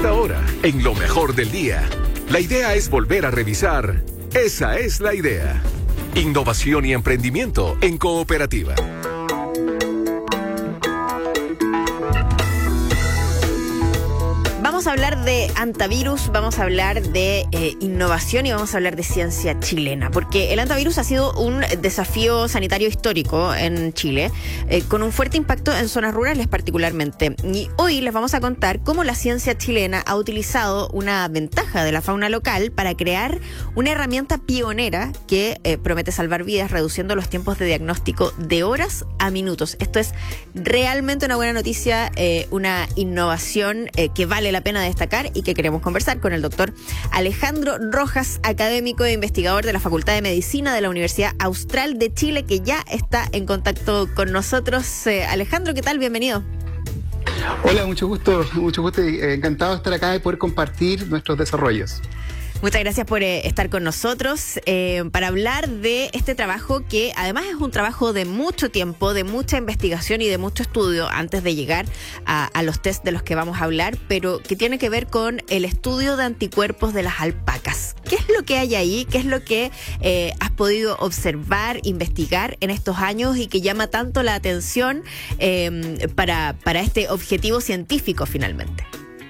esta hora, en lo mejor del día. La idea es volver a revisar. Esa es la idea. Innovación y emprendimiento en cooperativa. Vamos a hablar de antivirus, vamos a hablar de innovación y vamos a hablar de ciencia chilena, porque el antivirus ha sido un desafío sanitario histórico en Chile, con un fuerte impacto en zonas rurales particularmente. Y hoy les vamos a contar cómo la ciencia chilena ha utilizado una ventaja de la fauna local para crear una herramienta pionera que promete salvar vidas, reduciendo los tiempos de diagnóstico de horas a minutos. Esto es realmente una buena noticia, una innovación que vale la pena destacar y que queremos conversar con el doctor Alejandro Rojas, académico e investigador de la Facultad de Medicina de la Universidad Austral de Chile, que ya está en contacto con nosotros. Alejandro, ¿qué tal? Bienvenido. Hola, mucho gusto, encantado de estar acá y poder compartir nuestros desarrollos. Muchas gracias por estar con nosotros para hablar de este trabajo que además es un trabajo de mucho tiempo, de mucha investigación y de mucho estudio antes de llegar a los test de los que vamos a hablar, pero que tiene que ver con el estudio de anticuerpos de las alpacas. ¿Qué es lo que hay ahí? ¿Qué es lo que has podido observar, investigar en estos años y que llama tanto la atención para este objetivo científico finalmente?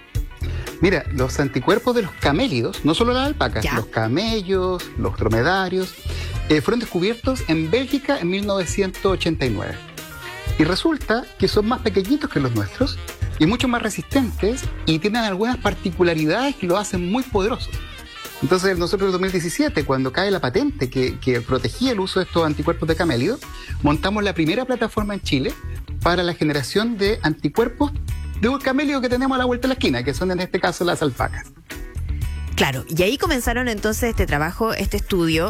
Mira, los anticuerpos de los camélidos, no solo las alpacas, los camellos, los dromedarios, fueron descubiertos en Bélgica en 1989. Y resulta que son más pequeñitos que los nuestros y mucho más resistentes y tienen algunas particularidades que lo hacen muy poderosos. Entonces, nosotros en 2017, cuando cae la patente que protegía el uso de estos anticuerpos de camélidos, montamos la primera plataforma en Chile para la generación de anticuerpos de un camelio que tenemos a la vuelta de la esquina, que son en este caso las alpacas. Claro, y ahí comenzaron entonces este trabajo, este estudio,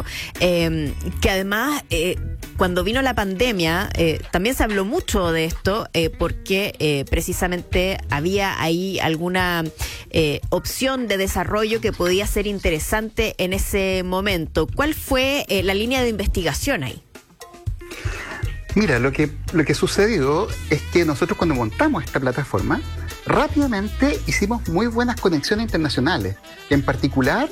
que además, cuando vino la pandemia, también se habló mucho de esto, porque precisamente había ahí alguna opción de desarrollo que podía ser interesante en ese momento. ¿Cuál fue la línea de investigación ahí? Mira, lo que sucedió es que nosotros cuando montamos esta plataforma, rápidamente hicimos muy buenas conexiones internacionales, en particular